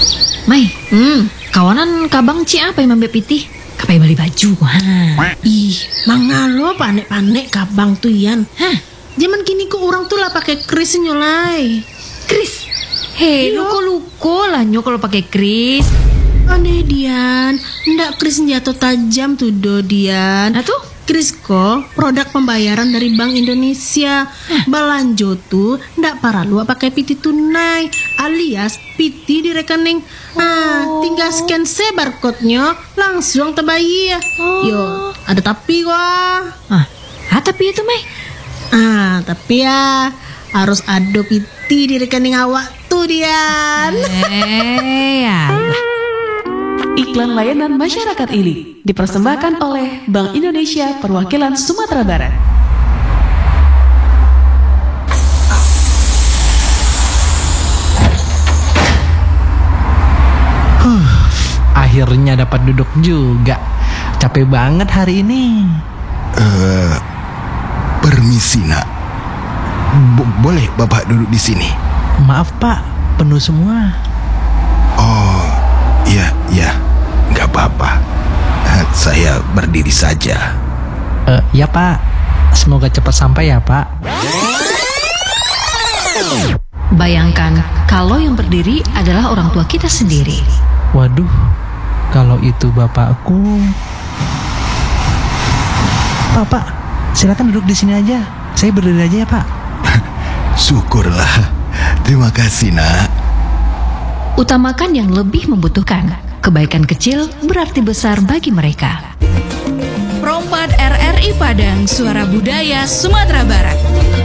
Mai, kawanan kabang ci apa yang Mbak Piti? Kapai beli baju, Ih, mangalo panek-panek kabang tuh Yan. Hah? Zaman kini kok orang tuh lah pakai kris nyolai. Kris. Hei, luko lah nyo kalau pakai kris. Aneh Dian, ndak kris senjata tajam tuh do Dian. Nah tuh? Kris kok produk pembayaran dari Bank Indonesia. Balanjo tuh ndak paralu pakai piti tunai alias piti di rekening. Tinggal scan barcode-nya langsung terbayar. Yo, ada tapi wah. Tapi itu Mai. Tapi ya harus ada piti di rekening awak tuh Dian. Ya. Iklan layanan masyarakat ini dipersembahkan oleh Bank Indonesia Perwakilan Sumatera Barat. Akhirnya dapat duduk juga. Capek banget hari ini. Permisi nak, boleh bapak duduk di sini? Maaf pak, penuh semua. Oh, iya, nggak apa-apa. Saya berdiri saja. Ya pak, semoga cepat sampai ya pak. Bayangkan kalau yang berdiri adalah orang tua kita sendiri. Waduh, kalau itu bapakku. Pak, silakan duduk di sini aja. Saya berdiri aja ya pak. Syukurlah. Terima kasih nak. Utamakan yang lebih membutuhkan. Kebaikan kecil berarti besar bagi mereka. Prompat RRI Padang, Suara Budaya Sumatera Barat.